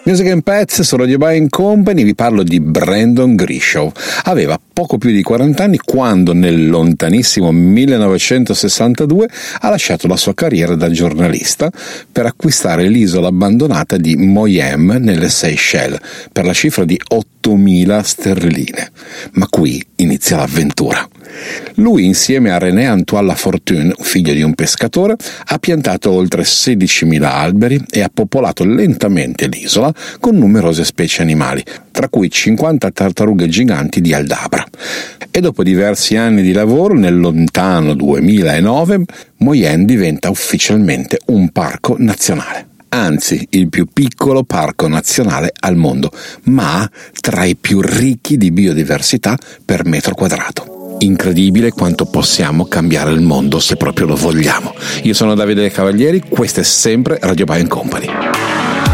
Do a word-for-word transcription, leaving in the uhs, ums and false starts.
Music and Pets su Radio Buying Company, vi parlo di Brandon Grishow. Aveva poco più di quaranta anni quando nel lontanissimo millenovecentosessantadue ha lasciato la sua carriera da giornalista per acquistare l'isola abbandonata di Moyem nelle Seychelles per la cifra di ottomila sterline. Ma qui inizia l'avventura. Lui, insieme a René Antoine Lafortune, figlio di un pescatore, ha piantato oltre sedicimila alberi e ha popolato lentamente l'isola con numerose specie animali, tra cui cinquanta tartarughe giganti di Aldabra. E dopo diversi anni di lavoro, nel lontano duemilanove, Moyenne diventa ufficialmente un parco nazionale. Anzi, il più piccolo parco nazionale al mondo, ma tra i più ricchi di biodiversità per metro quadrato. Incredibile quanto possiamo cambiare il mondo se proprio lo vogliamo. Io sono Davide Cavalieri, questo è sempre Radio Buying Company.